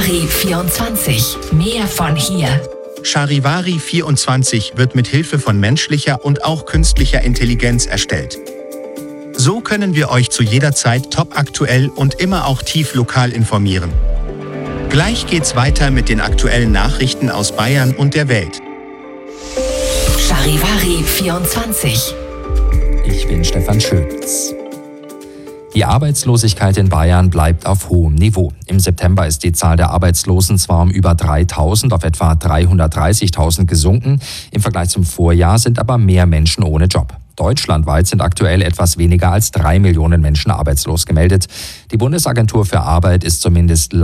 Charivari 24. Mehr von hier. Charivari 24 wird mit Hilfe von menschlicher und auch künstlicher Intelligenz erstellt. So können wir euch zu jeder Zeit topaktuell und immer auch tief lokal informieren. Gleich geht's weiter mit den aktuellen Nachrichten aus Bayern und der Welt. Charivari 24. Ich bin Stefan Schöpitz. Die Arbeitslosigkeit in Bayern bleibt auf hohem Niveau. Im September ist die Zahl der Arbeitslosen zwar um über 3.000 auf etwa 330.000 gesunken. Im Vergleich zum Vorjahr sind aber mehr Menschen ohne Job. Deutschlandweit sind aktuell etwas weniger als 3 Millionen Menschen arbeitslos gemeldet. Die Bundesagentur für Arbeit ist zumindest